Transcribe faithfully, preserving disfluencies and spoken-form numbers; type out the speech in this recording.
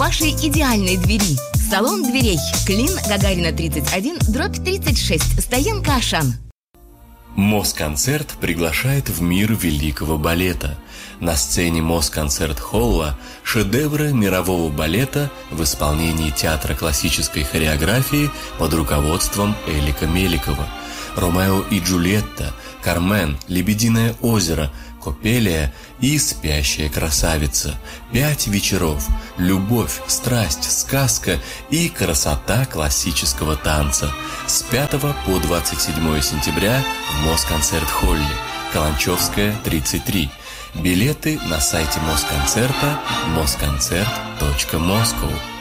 вашей идеальной двери. Салон дверей. Клин Гагарина тридцать один, дробь тридцать шесть. Стоянка Ашан. Москонцерт приглашает в мир великого балета. На сцене Москонцерт-холла шедевры мирового балета в исполнении театра классической хореографии под руководством Элика Меликова. «Ромео и Джульетта», «Кармен», «Лебединое озеро», «Копелия» и «Спящая красавица». Пять вечеров. Любовь, страсть, сказка и красота классического танца. С пятого по двадцать седьмое сентября в Москонцерт-холле. Каланчевская, тридцать три. Билеты на сайте Москонцерта москонцерт точка москоу.